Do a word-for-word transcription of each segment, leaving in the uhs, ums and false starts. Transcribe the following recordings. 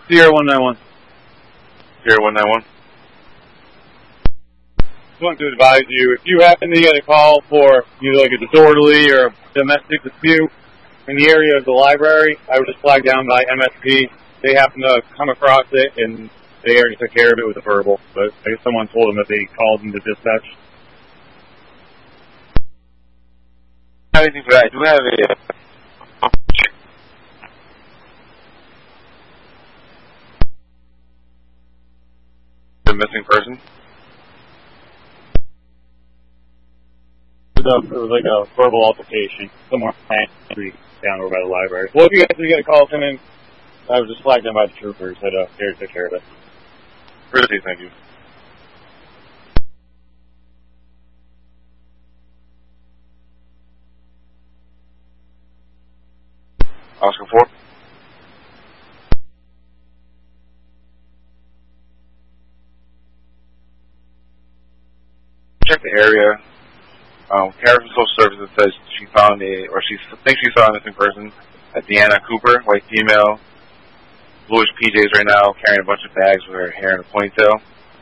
Sierra one nine one. Sierra one nine one. Just wanted to advise you, if you happen to get a call for either like a disorderly or a domestic dispute in the area of the library, I would just flag down by M S P. They happen to come across it, and they already took care of it with a verbal. But I guess someone told them that they called into dispatch. I have anything for that. I do have a... Uh, a missing person. It was like a verbal altercation somewhere down over by the library. Well, if you guys get a call come in, I was just flagged down by the troopers that uh, they already took care of it. Really, thank you. Oscar four. Check the area. Um, Kara from Social Services says she found a, or she thinks she saw a missing person at Deanna Cooper, white female, bluish P Js right now, carrying a bunch of bags with her hair in a ponytail.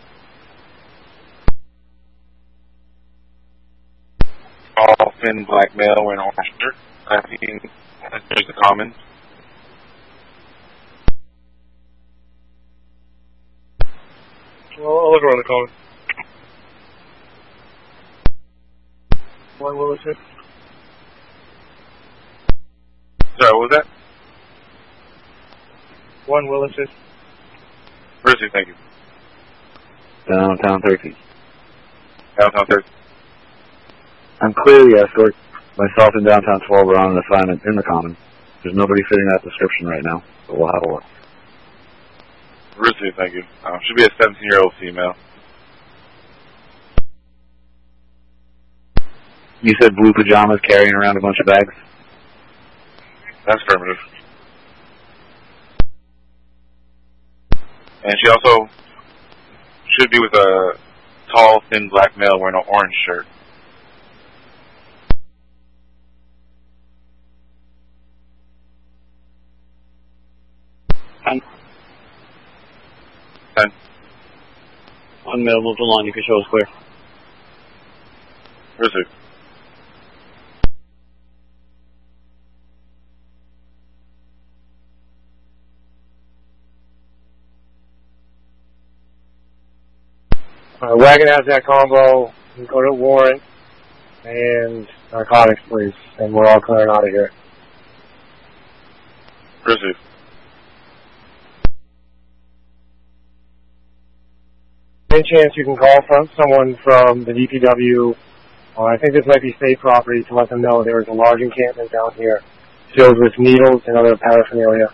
All thin black male wearing an orange shirt. I think there's the common. Well, I'll look around the common. One Willis here. Sorry, what was that? One Willis here. Mercy, thank you. Downtown thirteen. Downtown thirteen. I'm clearly escort. Myself and Downtown twelve are on an assignment in the common. There's nobody fitting that description right now, but we'll have a look. Mercy, thank you. Um, should be a seventeen-year-old female. You said blue pajamas carrying around a bunch of bags? That's affirmative. And she also should be with a tall, thin black male wearing an orange shirt. Ten. Ten. One male moves along, you can show us clear. Mercy. Uh, wagon has that combo, you go to warrant, and narcotics, please, and we're all clearing out of here. Mercy. Any chance you can call from someone from the D P W, uh, I think this might be state property, to let them know there is a large encampment down here filled with needles and other paraphernalia.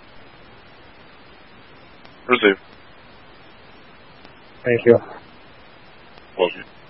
Mercy. Thank you. Thank you.